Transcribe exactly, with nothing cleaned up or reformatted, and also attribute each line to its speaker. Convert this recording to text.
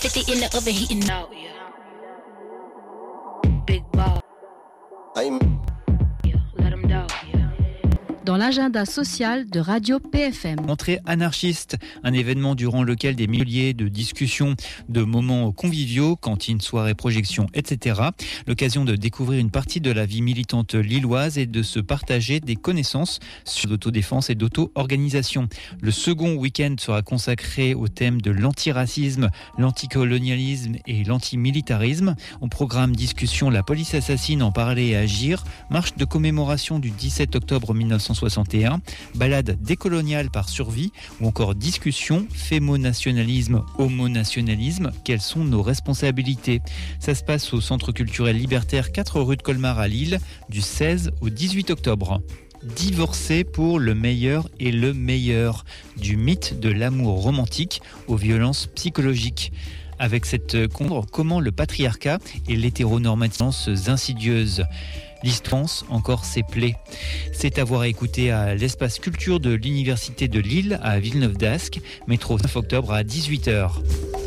Speaker 1: fifty in the oven heating out, yeah. Big ball. I'm yeah, let 'em know, yeah.
Speaker 2: Dans l'agenda social de Radio P F M.
Speaker 3: Entrée anarchiste, un événement durant lequel des milliers de discussions, de moments conviviaux, cantines, soirées, projections, et cetera. L'occasion de découvrir une partie de la vie militante lilloise et de se partager des connaissances sur l'autodéfense et d'auto-organisation. Le second week-end sera consacré au thème de l'antiracisme, l'anticolonialisme et l'antimilitarisme. Au programme discussion, la police assassine, en parler et agir, marche de commémoration du dix-sept octobre mille neuf cent soixante et un, balade décoloniale par survie ou encore discussion, fémonationalisme, homonationalisme, quelles sont nos responsabilités. Ça se passe au Centre culturel libertaire quatre rue de Colmar à Lille du seize au dix-huit octobre. Divorcer pour le meilleur et le meilleur, du mythe de l'amour romantique aux violences psychologiques. Avec cette contre, comment le patriarcat et l'hétéronormativité insidieuse. L'histoire encore ses plaies. C'est à voir et écouter à l'espace culture de l'Université de Lille à Villeneuve-d'Ascq, métro neuf octobre à dix-huit heures.